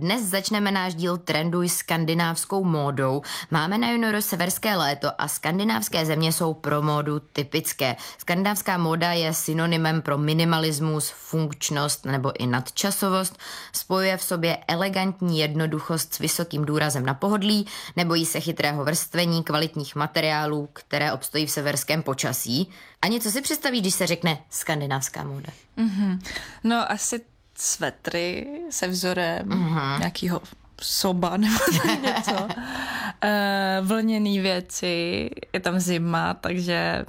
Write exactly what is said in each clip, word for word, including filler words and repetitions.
dnes začneme náš díl Trenduj skandinávskou módou. Máme na junior severské léto a skandinávské země jsou pro módu typické. Skandinávská móda je synonymem pro minimalismus, funkčnost nebo i nadčasovost. Spojuje v sobě elegantní jednoduchost s vysokým důrazem na pohodlí, nebojí se chytrého vrstvení, kvalitních materiálů, které obstojí v severském počasí. Ani co si představíš, když se řekne skandinávská móda? Mm-hmm. No asi svetry se vzorem mm-hmm. nějakýho soba nebo něco. E, vlněný věci, je tam zima, takže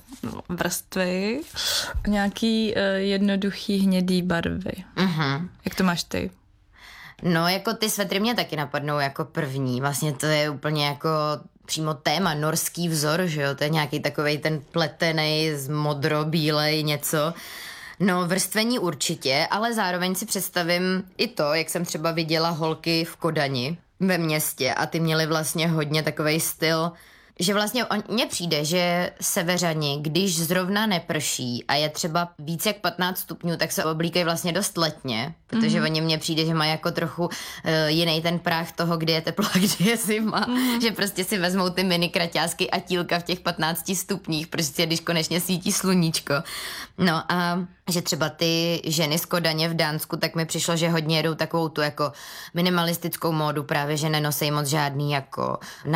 vrstvy. Nějaký e, jednoduchý hnědý barvy. Mm-hmm. Jak to máš ty? No, jako ty svetry mě taky napadnou jako první. Vlastně to je úplně jako přímo téma, norský vzor, že jo? To je nějaký takovej ten pletenej, modro-bílej něco. No, vrstvení určitě, ale zároveň si představím i to, jak jsem třeba viděla holky v Kodani ve městě a ty měly vlastně hodně takovej styl, že vlastně mně přijde, že severani, když zrovna neprší a je třeba víc jak patnáct stupňů, tak se oblíkají vlastně dost letně, protože mm-hmm. oni mně přijde, že mají jako trochu uh, jiný ten práh toho, kdy je teplo a kdy je zima, mm-hmm. že prostě si vezmou ty mini kraťásky a tílka v těch patnácti stupních, prostě když konečně svítí sluníčko. No a že třeba ty ženy z Kodaně v Dánsku, tak mi přišlo, že hodně jedou takovou tu jako minimalistickou módu, právě že nenosejí moc žádný jako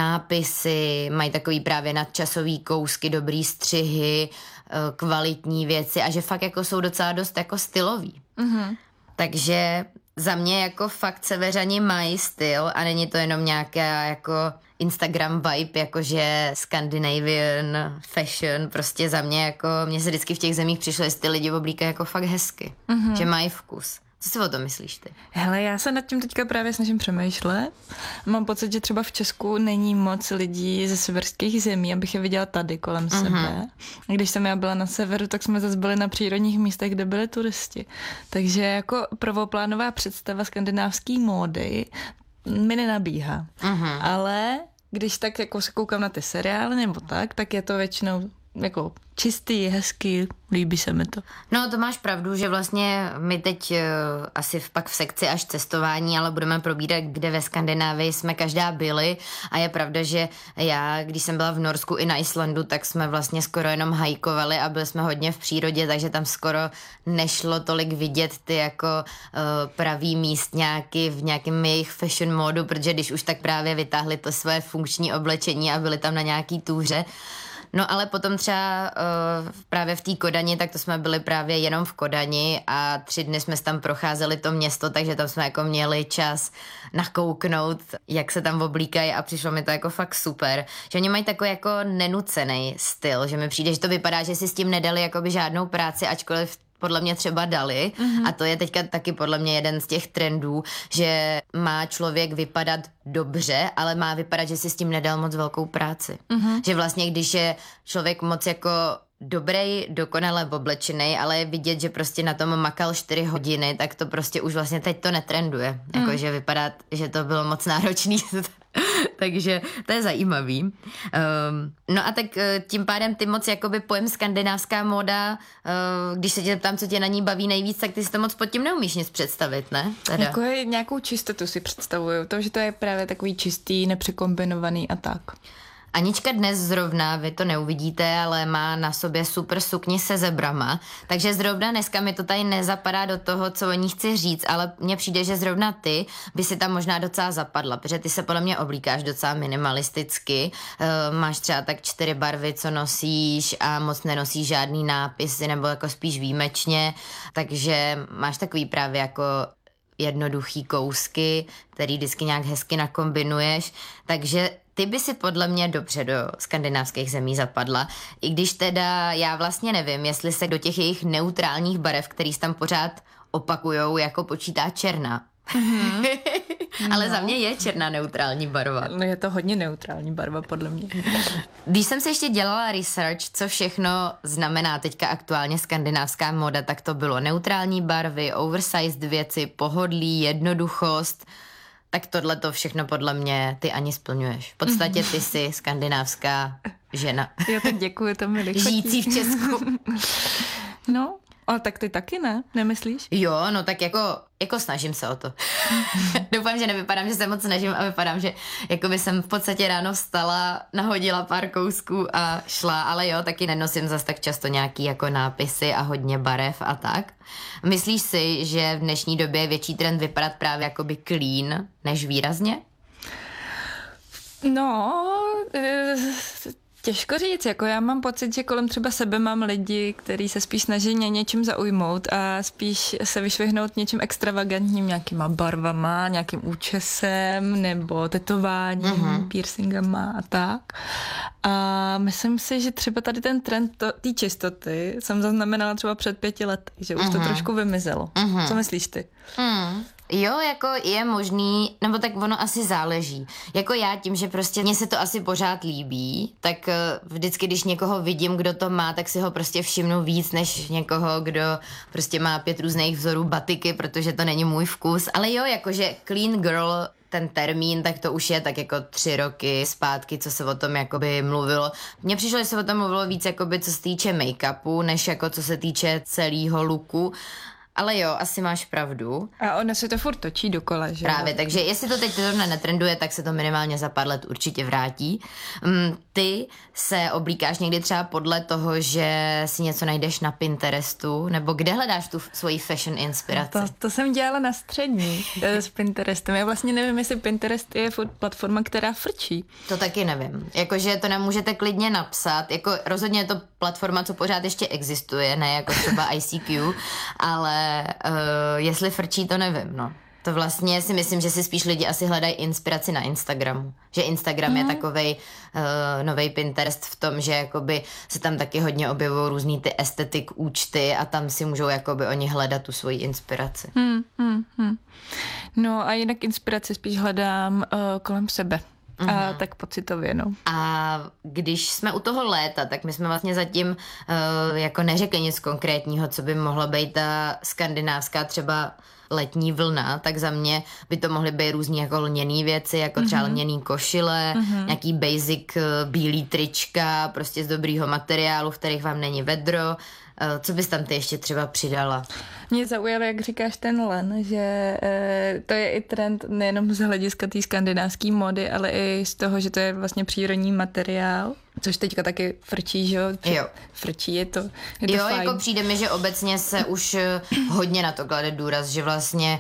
nápisy, mají takový právě nadčasový kousky, dobrý střihy, kvalitní věci a že fakt jako jsou docela dost jako stylový. Mm-hmm. Takže za mě jako fakt severani mají styl a není to jenom nějaká jako Instagram vibe, jakože Scandinavian fashion, prostě za mě jako, mně se vždycky v těch zemích přišlo, že ty lidi oblíkají jako fakt hezky, mm-hmm. že mají vkus. Co si o tom myslíš ty? Hele, já se nad tím teďka právě snažím přemýšlet. Mám pocit, že třeba v Česku není moc lidí ze severských zemí, abych je viděla tady kolem uh-huh. sebe. A když jsem já byla na severu, tak jsme zase byli na přírodních místech, kde byli turisti. Takže jako prvoplánová představa skandinávské módy mi nenabíhá. Uh-huh. Ale když tak jako se koukám na ty seriály nebo tak, tak je to většinou jako čistý, hezký, líbí se mi to. No to máš pravdu, že vlastně my teď uh, asi v, pak v sekci až cestování, ale budeme probírat, kde ve Skandinávii jsme každá byli a je pravda, že já, když jsem byla v Norsku i na Islandu, tak jsme vlastně skoro jenom hajkovali a byli jsme hodně v přírodě, takže tam skoro nešlo tolik vidět ty jako uh, pravý místňáky v nějakém jejich fashion módu, protože když už tak právě vytáhli to své funkční oblečení a byli tam na nějaký túře. No ale potom třeba uh, právě v té Kodani, tak to jsme byli právě jenom v Kodani a tři dny jsme tam procházeli to město, takže tam jsme jako měli čas nakouknout, jak se tam oblíkají a přišlo mi to jako fakt super. Že oni mají takový jako nenucený styl, že mi přijde, že to vypadá, že si s tím nedali jakoby žádnou práci, ačkoliv podle mě třeba dali mm-hmm. a to je teďka taky podle mě jeden z těch trendů, že má člověk vypadat dobře, ale má vypadat, že si s tím nedal moc velkou práci. Mm-hmm. Že vlastně, když je člověk moc jako dobrý, dokonale oblečený, ale je vidět, že prostě na tom makal čtyři hodiny, tak to prostě už vlastně teď to netrenduje. Mm. Jako, že vypadá, že to bylo moc náročný. Takže to je zajímavý. Um, no a tak tím pádem ty moc jakoby pojem skandinávská móda, uh, když se tě ptám, co tě na ní baví nejvíc, tak ty si to moc pod tím neumíš nic představit, ne? Teda. Jako je, nějakou čistotu si představuju. To, že to je právě takový čistý, nepřekombinovaný a tak. Anička dnes zrovna, vy to neuvidíte, ale má na sobě super sukni se zebrama, takže zrovna dneska mi to tady nezapadá do toho, co o ní chci říct, ale mně přijde, že zrovna ty by si tam možná docela zapadla, protože ty se podle mě oblíkáš docela minimalisticky, uh, máš třeba tak čtyři barvy, co nosíš a moc nenosíš žádný nápisy nebo jako spíš výjimečně, takže máš takový právě jako jednoduchý kousky, který vždycky nějak hezky nakombinuješ, takže ty by si podle mě dobře do skandinávských zemí zapadla, i když teda já vlastně nevím, jestli se do těch jejich neutrálních barev, který tam pořád opakujou, jako počítá černá. Mm-hmm. Ale no. Za mě je černá neutrální barva. No je to hodně neutrální barva, podle mě. Když jsem si ještě dělala research, co všechno znamená teďka aktuálně skandinávská móda, tak to bylo neutrální barvy, oversized věci, pohodlí, jednoduchost. Tak tohle to všechno podle mě ty ani splňuješ. V podstatě ty jsi skandinávská žena. Já to děkuju, to mi lichotí. Žijící v Česku. No, Ale tak ty taky ne, nemyslíš? Jo, no tak jako, jako snažím se o to. Doufám, že nevypadám, že se moc snažím a vypadám, že jako by jsem v podstatě ráno vstala, nahodila pár kousků a šla, ale jo, taky nenosím zas tak často nějaký jako nápisy a hodně barev a tak. Myslíš si, že v dnešní době je větší trend vypadat právě jakoby clean, než výrazně? No, těžko říct, jako já mám pocit, že kolem třeba sebe mám lidi, kteří se spíš snaží ně něčím zaujmout a spíš se vyšvihnout něčím extravagantním, nějakýma barvama, nějakým účesem nebo tetováním, mm-hmm. piercingama a tak. A myslím si, že třeba tady ten trend té čistoty jsem zaznamenala třeba před pěti lety, že už mm-hmm. to trošku vymizelo. Mm-hmm. Co myslíš ty? Mm. Jo, jako je možný, nebo tak ono asi záleží. Jako já tím, že prostě mně se to asi pořád líbí, tak vždycky, když někoho vidím, kdo to má, tak si ho prostě všimnu víc, než někoho, kdo prostě má pět různých vzorů batiky, protože to není můj vkus. Ale jo, jakože clean girl, ten termín, tak to už je tak jako tři roky zpátky, co se o tom jakoby mluvilo. Mně přišlo, že se o tom mluvilo víc jakoby co se týče make-upu, než jako co se týče celého looku. Ale jo, asi máš pravdu. A ona se to furt točí dokola, že? Právě, takže jestli to teď zrovna netrenduje, tak se to minimálně za pár let určitě vrátí. Um, ty se oblíkáš někdy třeba podle toho, že si něco najdeš na Pinterestu, nebo kde hledáš tu svoji fashion inspiraci? To, to jsem dělala na střední s Pinterestem. Já vlastně nevím, jestli Pinterest je furt platforma, která frčí. To taky nevím. Jakože to nemůžete klidně napsat. Jako rozhodně je to platforma, co pořád ještě existuje, ne jako třeba I C Q, ale Uh, jestli frčí, to nevím, no. To vlastně si myslím, že si spíš lidi asi hledají inspiraci na Instagramu. Že Instagram mm. je takovej uh, novej Pinterest v tom, že jakoby se tam taky hodně objevují různý ty estetik účty a tam si můžou jakoby oni hledat tu svoji inspiraci. Hmm, hmm, hmm. No a jinak inspiraci spíš hledám uh, kolem sebe. Mm-hmm. A tak pocitově, no. A když jsme u toho léta, tak my jsme vlastně zatím uh, jako neřekli nic konkrétního, co by mohla být ta skandinávská třeba letní vlna, tak za mě by to mohly být různý jako lněný věci, jako třeba mm-hmm. lněný košile, mm-hmm. nějaký basic uh, bílý trička, prostě z dobrýho materiálu, v kterých vám není vedro. Uh, co bys tam ty ještě třeba přidala? Mě zaujalo, jak říkáš ten len, že e, to je i trend nejenom z hlediska té skandinávské mody, ale i z toho, že to je vlastně přírodní materiál, což teďka taky frčí, že jo? Frčí, je to, je to jo, fajn. Jako přijde mi, že obecně se už hodně na to klade důraz, že vlastně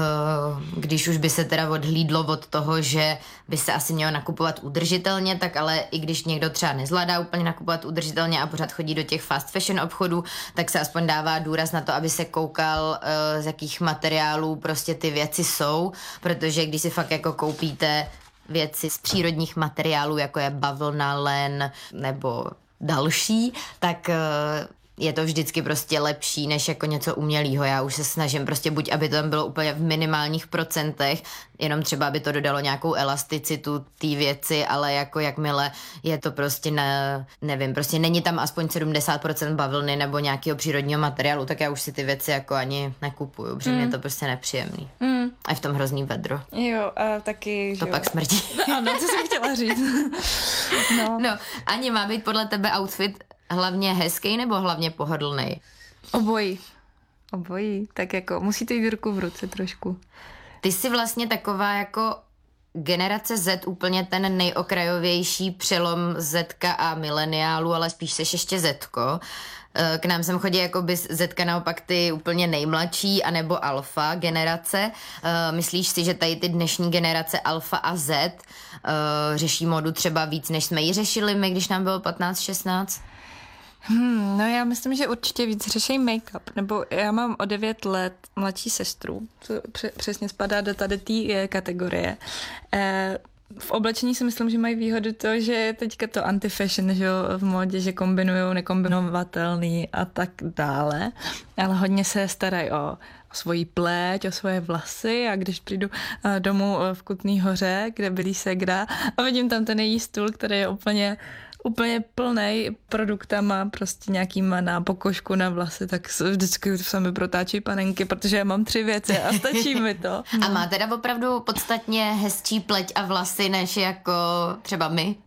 když už by se teda odhlídlo od toho, že by se asi mělo nakupovat udržitelně, tak ale i když někdo třeba nezvládá úplně nakupovat udržitelně a pořád chodí do těch fast fashion obchodů, tak se aspoň dává důraz na to, aby se koukal, z jakých materiálů prostě ty věci jsou, protože když si fakt jako koupíte věci z přírodních materiálů, jako je bavlna, len nebo další, tak je to vždycky prostě lepší, než jako něco umělýho. Já už se snažím prostě buď, aby to tam bylo úplně v minimálních procentech, jenom třeba, aby to dodalo nějakou elasticitu té věci, ale jako jakmile je to prostě, ne, nevím, prostě není tam aspoň sedmdesát procent bavlny nebo nějakého přírodního materiálu, tak já už si ty věci jako ani nekupuju, protože mm. mě to prostě nepříjemný. Mm. A v tom hrozný vedro. Jo, a taky, To že pak jo. smrdí. Ano, co jsem chtěla říct. no. no, Ani, má být podle tebe outfit hlavně hezký nebo hlavně pohodlný? Obojí. Obojí. Tak jako musí to jít ruku v ruce trošku. Ty jsi vlastně taková jako generace Z, úplně ten nejokrajovější přelom Zetka a mileniálu, ale spíš seš ještě Zetko. K nám sem chodí jakoby Zetka naopak ty úplně nejmladší, anebo alfa generace. Myslíš si, že tady ty dnešní generace alfa a Z řeší modu třeba víc, než jsme ji řešili my, když nám bylo patnáct šestnáct? Hmm, no já myslím, že určitě víc řeší make-up, nebo já mám o devět let mladší sestru, co přesně spadá do tady té kategorie. E, v oblečení si myslím, že mají výhodu to, že je teďka to anti-fashion, že jo, v módě, že kombinují nekombinovatelný a tak dále, ale hodně se starají o o svoji pleť, o svoje vlasy a když přijdu domů v Kutný Hoře, kde bydlí segra a vidím tam ten její stůl, který je úplně úplně plnej produktama, prostě nějakýma na pokožku, na vlasy, tak vždycky se mi protáčí panenky, protože já mám tři věci a stačí mi to. A má teda opravdu podstatně hezčí pleť a vlasy, než jako třeba my?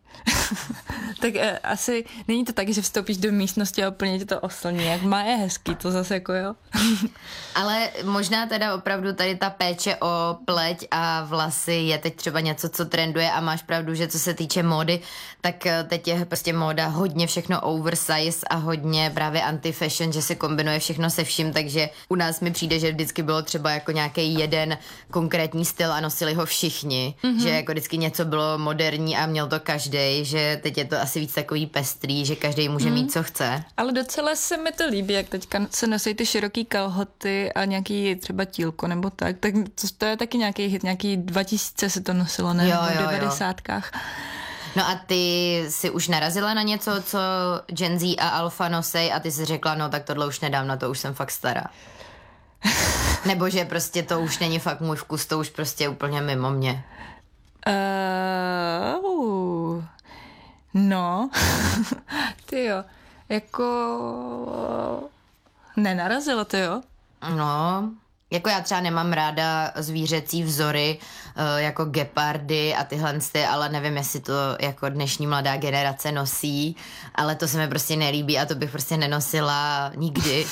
Tak eh, asi není to tak, že vstoupíš do místnosti a úplně tě to oslní. Jak má je hezký, to zase jako jo. Ale možná teda opravdu tady ta péče o pleť a vlasy je teď třeba něco, co trenduje a máš pravdu, že co se týče módy, tak teď je prostě móda hodně všechno oversize a hodně právě anti-fashion, že se kombinuje všechno se vším, takže u nás mi přijde, že vždycky bylo třeba jako nějaký jeden konkrétní styl a nosili ho všichni, mm-hmm. že jako vždycky něco bylo moderní a měl to každej, že teď je to asi víc takový pestrý, že každý může mm. mít, co chce. Ale docela se mi to líbí, jak teďka se nosí ty široký kalhoty a nějaký třeba tílko nebo tak, tak to, to je taky nějaký hit, nějaký dva tisíce se to nosilo, ne? Jo, jo, v devadesátkách. No a ty jsi už narazila na něco, co Gen Z a Alfa nosej a ty jsi řekla, no tak tohle už nedám, na to už jsem fakt stará. Nebo že prostě to už není fakt můj vkus, to už prostě úplně mimo mě. Uh, no, ty jo, jako nenarazilo to jo? No, jako já třeba nemám ráda zvířecí vzory, jako gepardy a tyhle, ale nevím, jestli to jako dnešní mladá generace nosí, ale to se mi prostě nelíbí a to bych prostě nenosila nikdy.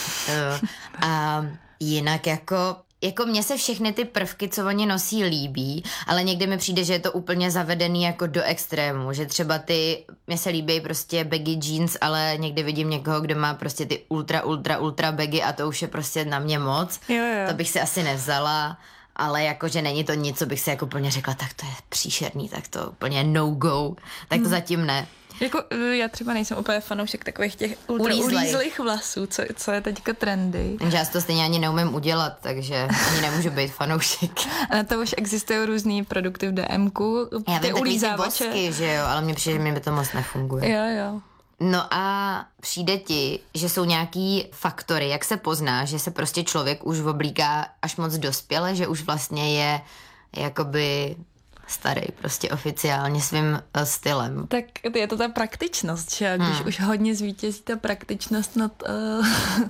A jinak jako... Jako mně se všechny ty prvky, co oni nosí, líbí, ale někdy mi přijde, že je to úplně zavedený jako do extrému, že třeba ty, mně se líbí prostě baggy jeans, ale někdy vidím někoho, kdo má prostě ty ultra, ultra, ultra baggy a to už je prostě na mě moc. Jo, jo. To bych si asi nevzala, ale jakože není to nic, co bych si jako úplně řekla, tak to je příšerný, tak to úplně no go, tak to hmm. zatím ne. Jako já třeba nejsem úplně fanoušek takových těch ultra ulízlých vlasů, co, co je teďka trendy. Já to stejně ani neumím udělat, takže ani nemůžu být fanoušek. A na to už existují různý produkty v DMku. Já vím, takový ty bosky, že jo, ale mně přijde, že mi to moc nefunguje. Jo, jo. No a přijde ti, že jsou nějaký faktory, jak se pozná, že se prostě člověk už oblíká až moc dospěle, že už vlastně je jakoby... starý, prostě oficiálně svým uh, stylem. Tak je to ta praktičnost, že když hmm. už hodně zvítězí ta praktičnost nad, uh,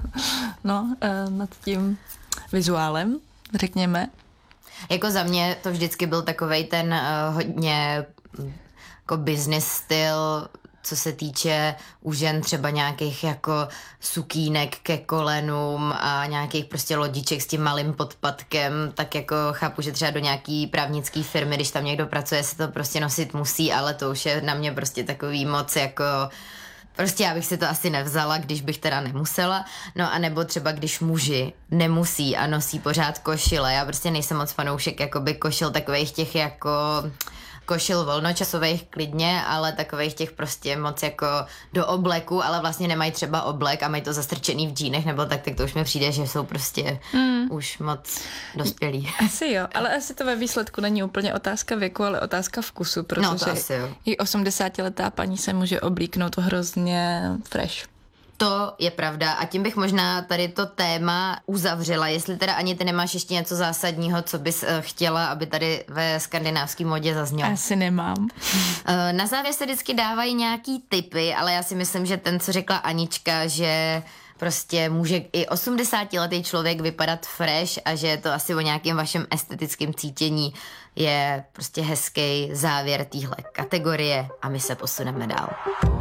no, uh, nad tím vizuálem, řekněme. Jako za mě to vždycky byl takovej ten uh, hodně jako business styl, co se týče u žen třeba nějakých jako sukínek ke kolenům a nějakých prostě lodiček s tím malým podpatkem, tak jako chápu, že třeba do nějaký právnický firmy, když tam někdo pracuje, se to prostě nosit musí, ale to už je na mě prostě takový moc jako... Prostě já bych si to asi nevzala, když bych teda nemusela. No a nebo třeba když muži nemusí a nosí pořád košile. Já prostě nejsem moc fanoušek jakoby košil takových těch jako... košil volnočasových klidně, ale takových těch prostě moc jako do obleku, ale vlastně nemají třeba oblek a mají to zastrčený v džínech, nebo tak, tak to už mi přijde, že jsou prostě mm. už moc dospělí. Asi jo, ale asi to ve výsledku není úplně otázka věku, ale otázka vkusu, protože no, to asi jo. I osmdesátiletá paní se může oblíknout hrozně fresh. To je pravda a tím bych možná tady to téma uzavřela, jestli teda ani ty nemáš ještě něco zásadního, co bys chtěla, aby tady ve skandinávské modě zaznělo. Asi nemám. Na závěr se vždycky dávají nějaký tipy, ale já si myslím, že ten, co řekla Anička, že prostě může i osmdesátiletý člověk vypadat fresh a že je to asi o nějakém vašem estetickém cítění, je prostě hezký závěr téhle kategorie a my se posuneme dál.